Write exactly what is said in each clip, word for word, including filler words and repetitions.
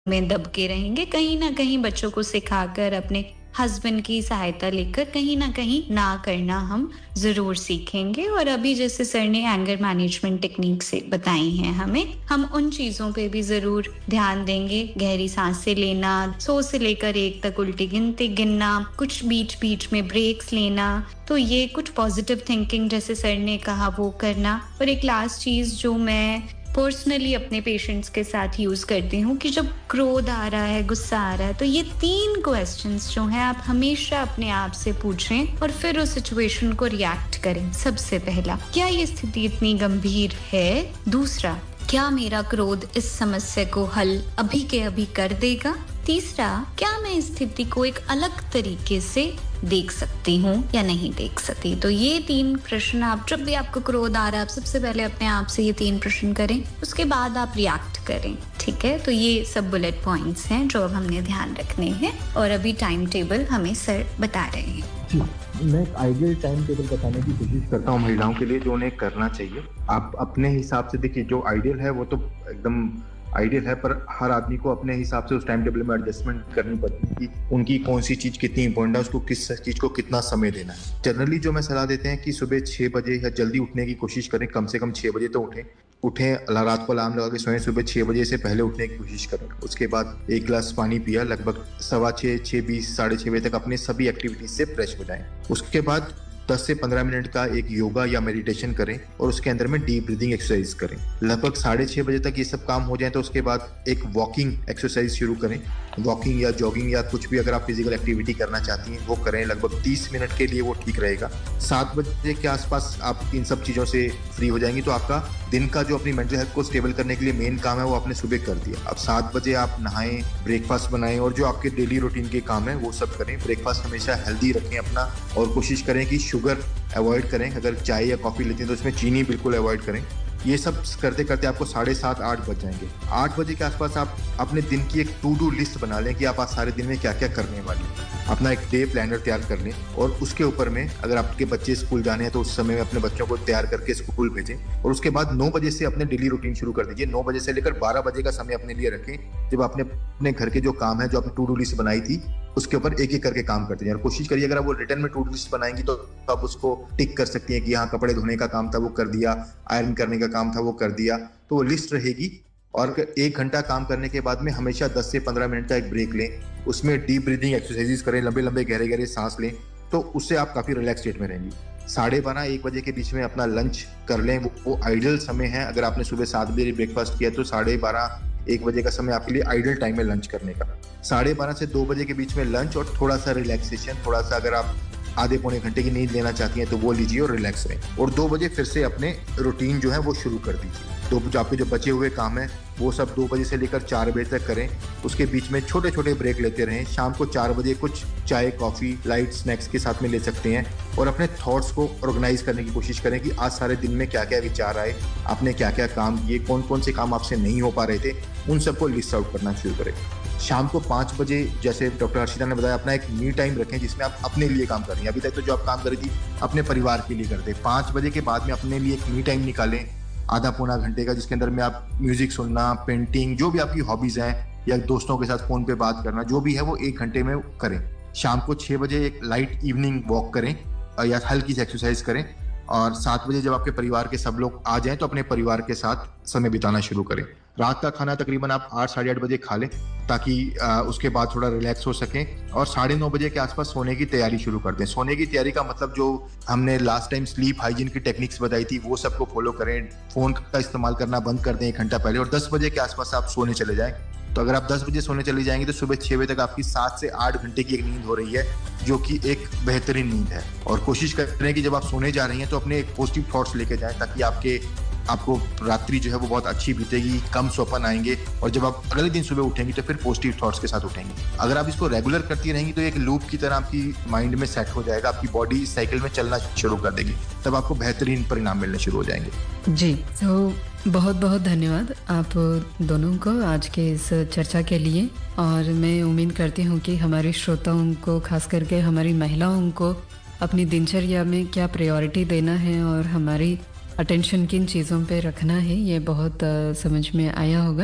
में दब के रहेंगे, कहीं न कहीं बच्चों को सिखाकर अपने हस्बैंड की सहायता लेकर कहीं न कहीं ना करना हम ज़रूर सीखेंगे। और अभी जैसे सर ने एंगर मैनेजमेंट टेक्निक से बताई हैं हमें, हम उन चीज़ों पे भी ज़रूर ध्यान देंगे। गहरी सांसें लेना, सौ से लेकर एक तक उल्टी गिनती गिनना, कुछ बीच-बीच में ब्रेक्स लेना, तो ये कुछ पॉजिटिव थिंकिंग जैसे सर ने कहा वो करना। और एक लास्ट चीज़ जो मैं पर्सनली अपने पेशेंट्स के साथ यूज़ करती हूँ कि जब क्रोध आ रहा है, गुस्सा आ रहा है, तो ये तीन क्वेश्चंस जो हैं आप हमेशा अपने आप से पूछें और फिर उस सिचुएशन को रिएक्ट करें। सबसे पहला, क्या ये स्थिति इतनी गंभीर है? दूसरा, क्या मेरा क्रोध इस समस्या को हल अभी के अभी कर देगा? तीसरा, क्या मैं इस स्थिति को एक अलग तरीके से देख सकती हूँ या नहीं देख सकती? तो ये तीन प्रश्न आप जब भी आपको क्रोध आ रहा है, आप सबसे पहले अपने आप से ये तीन प्रश्न करें, उसके बाद आप रिएक्ट करें। ठीक है, तो ये सब बुलेट पॉइंट्स हैं जो अब हमने ध्यान रखने हैं और अभी टाइम टेबल हमें सर बता रहे हैं। जी, मैं एक आइडियल टाइम टेबल बताने की कोशिश करता हूँ महिलाओं के लिए जो उन्हें करना चाहिए। आप अपने हिसाब से देखिए, जो आइडियल है वो तो एकदम आइडियल है, पर हर आदमी को अपने हिसाब से उस टाइम टेबल में एडजस्टमेंट करनी पड़ती है कि उनकी कौन सी चीज़ कितनी इंपॉर्टेंट है, उसको किस चीज़ को कितना समय देना है। जनरली जो मैं सलाह देते हैं कि सुबह छः बजे या जल्दी उठने की कोशिश करें, कम से कम छः बजे तो उठें उठें रात को अलार्म लगा के सोएं, सुबह छः बजे से पहले उठने की कोशिश करें। उसके बाद एक गिलास पानी पिया, लगभग सवा छः छः बीस साढ़े छः बजे तक अपने सभी एक्टिविटीज से फ्रेश हो जाएं। उसके बाद दस से पंद्रह मिनट का एक योगा या मेडिटेशन करें और उसके अंदर में डीप ब्रीदिंग एक्सरसाइज करें। लगभग साढ़े छः बजे तक ये सब काम हो जाए तो उसके बाद एक वॉकिंग एक्सरसाइज शुरू करें। वॉकिंग या जॉगिंग या कुछ भी अगर आप फिजिकल एक्टिविटी करना चाहती हैं वो करें, लगभग तीस मिनट के लिए वो ठीक रहेगा। सात बजे के आसपास आप इन सब चीज़ों से फ्री हो जाएंगी तो आपका दिन का जो अपनी मेंटल हेल्थ को स्टेबल करने के लिए मेन काम है वो आपने सुबह कर दिया। अब सात बजे आप नहाएं, ब्रेकफास्ट बनाएं और जो आपके डेली रूटीन के काम है वो सब करें। ब्रेकफास्ट हमेशा हेल्दी रखें अपना और कोशिश करें कि शुगर अवॉइड करें। अगर चाय या कॉफ़ी लेते हैं तो उसमें चीनी बिल्कुल अवॉइड करें। ये सब करते करते आपको साढ़े सात आठ बज जाएंगे। आठ बजे के आसपास आप अपने दिन की एक टू डू लिस्ट बना लें कि आप आज सारे दिन में क्या क्या करने वाली हैं। अपना एक डे प्लानर तैयार कर लें और उसके ऊपर में अगर आपके बच्चे स्कूल जाने हैं तो उस समय में अपने बच्चों को तैयार करके स्कूल भेजें। और उसके बाद नौ बजे से अपने डेली रूटीन शुरू कर दीजिए। नौ बजे से लेकर बारह बजे का समय अपने लिए रखें जब आपने अपने घर के जो काम है, जो आपने टू डू लिस्ट बनाई थी, उसके ऊपर एक एक करके काम करते हैं। और कोशिश करिए अगर आप वो रिटर्न में टू डू लिस्ट बनाएंगी तो आप उसको टिक कर सकती हैं कि हाँ, कपड़े धोने का काम था वो कर दिया, आयरन करने का काम था वो कर दिया, तो वो लिस्ट रहेगी। और एक घंटा काम करने के बाद में हमेशा दस से पंद्रह मिनट का एक ब्रेक लें, उसमें डीप ब्रीदिंग एक्सरसाइजेस करें, लंबे लंबे गहरे गहरे सांस लें, तो उससे आप काफ़ी रिलैक्स स्टेट में रहेंगी। साढ़े बारह एक बजे के बीच में अपना लंच कर लें, वो, वो आइडियल समय है। अगर आपने सुबह सात बजे ब्रेकफास्ट किया तो साढ़े बारह एक बजे का समय आपके लिए आइडियल टाइम है लंच करने का। साढ़े बारह से दो बजे के बीच में लंच और थोड़ा सा रिलैक्सेशन, थोड़ा सा अगर आप आधे पौने घंटे की नींद लेना चाहती हैं तो वो लीजिए और रिलैक्स रहें। और दो बजे फिर से अपने रूटीन जो है वो शुरू कर दीजिए। दो जो आपके जो बचे हुए काम है वो सब दो बजे से लेकर चार बजे तक करें। उसके बीच में छोटे छोटे ब्रेक लेते रहें। शाम को चार बजे कुछ चाय कॉफ़ी लाइट स्नैक्स के साथ में ले सकते हैं और अपने थॉट्स को ऑर्गेनाइज करने की कोशिश करें कि आज सारे दिन में क्या क्या विचार आए, आपने क्या क्या काम किए, कौन कौन से काम आपसे नहीं हो पा रहे थे, उन सबको लिस्ट आउट करना शुरू करें। शाम को पाँच बजे जैसे डॉक्टर हर्षिता ने बताया अपना एक मी टाइम रखें जिसमें आप अपने लिए काम करें। अभी तक तो जो आप काम कर रही थी अपने परिवार के लिए करते, पाँच बजे के बाद में अपने लिए एक मी टाइम निकालें आधा पौना घंटे का, जिसके अंदर में आप म्यूजिक सुनना, पेंटिंग, जो भी आपकी हॉबीज हैं या दोस्तों के साथ फोन पे बात करना, जो भी है वो एक घंटे में करें। शाम को छः बजे एक लाइट इवनिंग वॉक करें या हल्की सी एक्सरसाइज करें। और सात बजे जब आपके परिवार के सब लोग आ जाएं तो अपने परिवार के साथ समय बिताना शुरू करें। रात का खाना तकरीबन आप आठ साढ़े आठ बजे खा लें ताकि आ, उसके बाद थोड़ा रिलैक्स हो सकें और साढ़े नौ बजे के आसपास सोने की तैयारी शुरू कर दें। सोने की तैयारी का मतलब जो हमने लास्ट टाइम स्लीप हाइजीन की टेक्निक्स बताई थी वो सबको फॉलो करें। फोन का इस्तेमाल करना बंद कर दें एक घंटा पहले और दस बजे के आसपास आप सोने चले जाएं। तो अगर आप दस बजे सोने चली जाएंगे तो सुबह छः बजे तक आपकी सात से आठ घंटे की एक नींद हो रही है जो कि एक बेहतरीन नींद है। और कोशिश करें कि जब आप सोने जा रही हैं तो अपने एक पॉजिटिव थॉट्स लेके जाएं ताकि आपके आपको रात्रि जो है वो बहुत अच्छी बीतेगी, कम स्वप्न आएंगे और जब आप अगले दिन सुबह उठेंगी तो फिर पॉजिटिव थॉट्स के साथ उठेंगी। अगर आप इसको रेगुलर करती रहेंगी तो एक लूप की तरह आपकी माइंड में सेट हो जाएगा, आपकी बॉडी साइकिल में चलना शुरू कर देगी, तब आपको बेहतरीन परिणाम मिलने शुरू हो जाएंगे। जी, तो बहुत बहुत धन्यवाद आप दोनों को आज के इस चर्चा के लिए। और मैं उम्मीद करती हूँ कि हमारे श्रोताओं को, खास करके हमारी महिलाओं को अपनी दिनचर्या में क्या प्रायोरिटी देना है और हमारी अटेंशन किन चीज़ों पे रखना है, ये बहुत आ, समझ में आया होगा।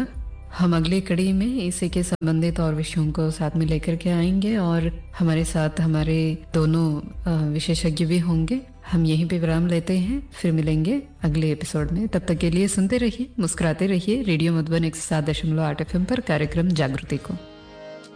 हम अगली कड़ी में इसी के संबंधित और विषयों को साथ में लेकर के आएंगे और हमारे साथ हमारे दोनों विशेषज्ञ भी होंगे। हम यहीं पे विराम लेते हैं, फिर मिलेंगे अगले एपिसोड में। तब तक के लिए सुनते रहिए, मुस्कुराते रहिए रेडियो मधुबन एक सौ सात दशमलव आठ एफ एम पर कार्यक्रम जागृति को।